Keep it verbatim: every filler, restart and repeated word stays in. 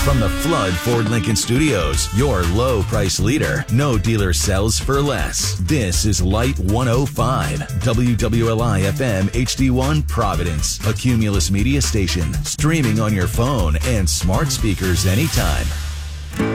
From the Flood Ford Lincoln Studios, your low price leader. No dealer sells for less. This is Light one oh five, W W L I F M H D one Providence, a Cumulus media station, streaming on your phone and smart speakers anytime.